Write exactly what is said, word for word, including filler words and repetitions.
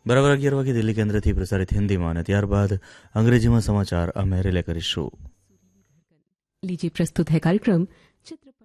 બરાબર અગિયાર વાગે દિલ્હી કેન્દ્રથી પ્રસારિત હિન્દીમાં અને ત્યારબાદ અંગ્રેજીમાં સમાચાર અમે રિલે કરીશું. लीजिए प्रस्तुत है कार्यक्रम चित्र